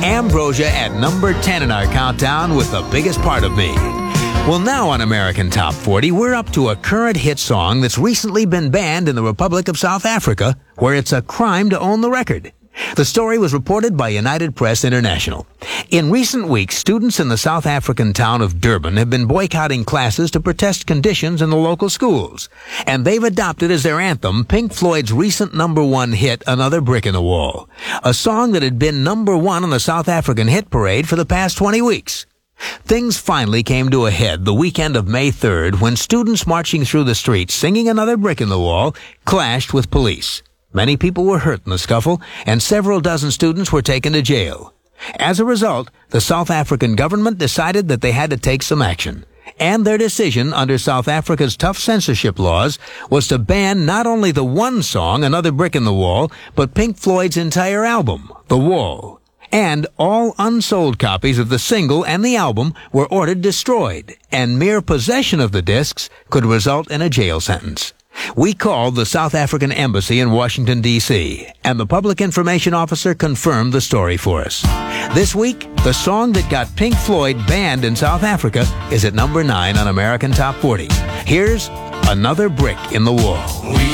Ambrosia at number 10 in our countdown with The Biggest Part of Me. Well, now on American Top 40, we're up to a current hit song that's recently been banned in the Republic of South Africa, where it's a crime to own the record. The story was reported by United Press International. In recent weeks, students in the South African town of Durban have been boycotting classes to protest conditions in the local schools. And they've adopted as their anthem Pink Floyd's recent #1 hit, Another Brick in the Wall, a song that had been #1 on the South African hit parade for the past 20 weeks. Things finally came to a head the weekend of May 3rd when students marching through the streets singing Another Brick in the Wall clashed with police. Many people were hurt in the scuffle, and several dozen students were taken to jail. As a result, the South African government decided that they had to take some action. And their decision, under South Africa's tough censorship laws, was to ban not only the one song, Another Brick in the Wall, but Pink Floyd's entire album, The Wall. And all unsold copies of the single and the album were ordered destroyed, and mere possession of the discs could result in a jail sentence. We called the South African Embassy in Washington, D.C., and the public information officer confirmed the story for us. This week, the song that got Pink Floyd banned in South Africa is at number 9 on American Top 40. Here's Another Brick in the Wall.